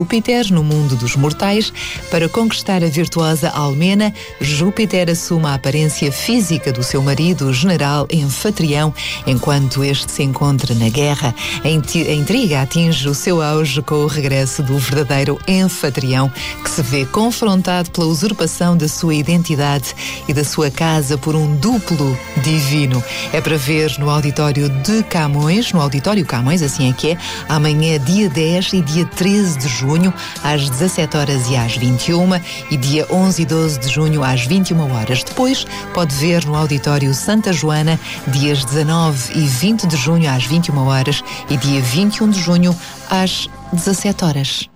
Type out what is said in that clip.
Júpiter no mundo dos mortais. Para conquistar a virtuosa Almena, Júpiter assume a aparência física do seu marido, o general Anfitrião, enquanto este se encontra na guerra. A intriga atinge o seu auge com o regresso do verdadeiro Anfitrião, que se vê confrontado pela usurpação da sua identidade e da sua casa por um duplo divino. É para ver no Auditório de Camões, no Auditório Camões, assim é que é, amanhã, dia 10 e dia 13 de junho, às 17 horas e às 21, e dia 11 e 12 de junho às 21 horas. Depois pode ver no Auditório Santa Joana, dias 19 e 20 de junho às 21 horas e dia 21 de junho às 17 horas.